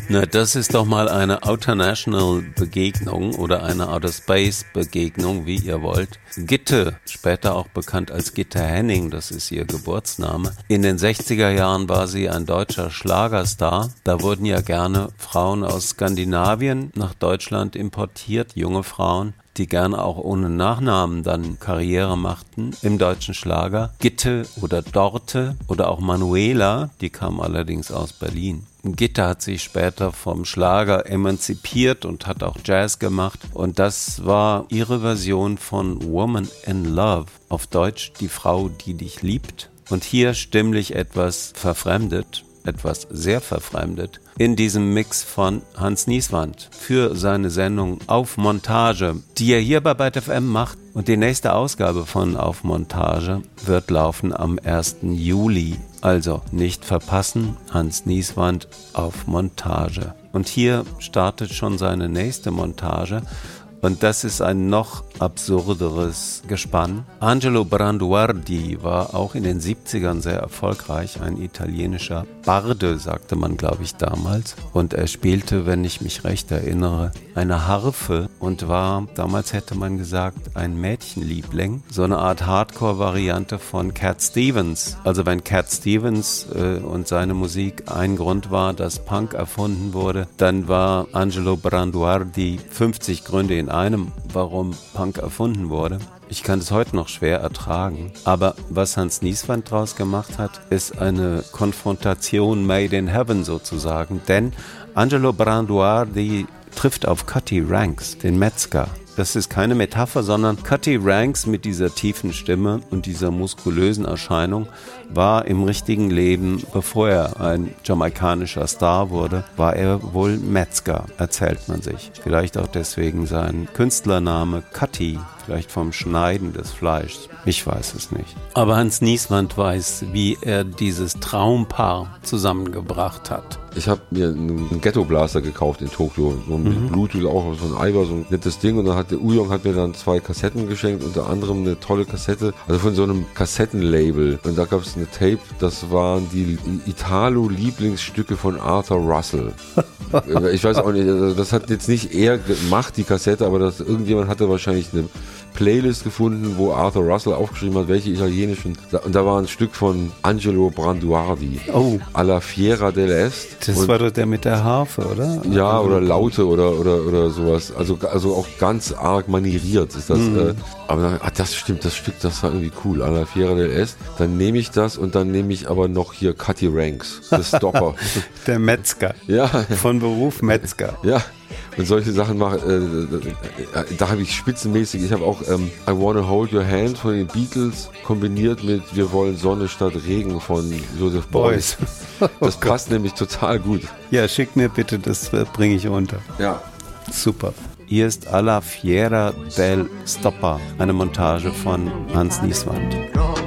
Na, das ist doch mal eine Outer-National-Begegnung oder eine Outer-Space-Begegnung, wie ihr wollt. Gitte, später auch bekannt als Gitte Henning, das ist ihr Geburtsname. In den 60er Jahren war sie ein deutscher Schlagerstar. Da wurden ja gerne Frauen aus Skandinavien nach Deutschland importiert, junge Frauen, die gerne auch ohne Nachnamen dann Karriere machten im deutschen Schlager. Gitte oder Dorte oder auch Manuela, die kam allerdings aus Berlin. Gitte hat sich später vom Schlager emanzipiert und hat auch Jazz gemacht. Und das war ihre Version von Woman in Love. Auf Deutsch die Frau, die dich liebt. Und hier stimmlich etwas verfremdet, etwas sehr verfremdet, in diesem Mix von Hans Nieswand für seine Sendung Auf Montage, die er hier bei Byte FM macht. Und die nächste Ausgabe von Auf Montage wird laufen am 1. Juli. Also nicht verpassen, Hans Nieswand auf Montage. Und hier startet schon seine nächste Montage. Und das ist ein noch absurderes Gespann. Angelo Branduardi war auch in den 70ern sehr erfolgreich, ein italienischer Barde, sagte man, glaube ich, damals. Und er spielte, wenn ich mich recht erinnere, eine Harfe und war, damals hätte man gesagt, ein Mädchenliebling. So eine Art Hardcore-Variante von Cat Stevens. Also wenn Cat Stevens und seine Musik ein Grund war, dass Punk erfunden wurde, dann war Angelo Branduardi 50 Gründe in einem, warum Punk erfunden wurde. Ich kann es heute noch schwer ertragen. Aber was Hans Nieswand draus gemacht hat, ist eine Konfrontation made in heaven sozusagen. Denn Angelo Branduardi trifft auf Cutty Ranks, den Metzger. Das ist keine Metapher, sondern Cutty Ranks mit dieser tiefen Stimme und dieser muskulösen Erscheinung war im richtigen Leben, bevor er ein jamaikanischer Star wurde, war er wohl Metzger, erzählt man sich. Vielleicht auch deswegen sein Künstlername Cutty, vielleicht vom Schneiden des Fleischs. Ich weiß es nicht. Aber Hans Nieswand weiß, wie er dieses Traumpaar zusammengebracht hat. Ich habe mir einen Ghetto-Blaster gekauft in Tokio, so ein Bluetooth, auch so ein Iber, so ein nettes Ding. Und dann hat der Ujong hat mir dann 2 Kassetten geschenkt, unter anderem eine tolle Kassette, also von so einem Kassettenlabel. Und da gab es eine Tape, das waren die Italo-Lieblingsstücke von Arthur Russell. Ich weiß auch nicht, also das hat jetzt nicht er gemacht, die Kassette, aber irgendjemand hatte wahrscheinlich eine Playlist gefunden, wo Arthur Russell aufgeschrieben hat, welche italienischen, und da war ein Stück von Angelo Branduardi, Alla Fiera dell'Est. Das war doch der mit der Harfe, oder? Ja, oder Laute oder sowas, also auch ganz arg manieriert ist das, aber dann, das stimmt, das Stück, das war irgendwie cool, Alla Fiera dell'Est, dann nehme ich das und dann nehme ich aber noch hier Cutty Ranks, das Stopper. Der Metzger. Ja. Von Beruf Metzger. Ja. Und solche Sachen mache, da habe ich spitzenmäßig, ich habe auch I Wanna Hold Your Hand von den Beatles kombiniert mit Wir wollen Sonne statt Regen von Joseph Beuys. Das passt nämlich total gut. Ja, schick mir bitte, das bringe ich unter. Ja. Super. Hier ist Alla Fiera del Stoppa, eine Montage von Hans Nieswand.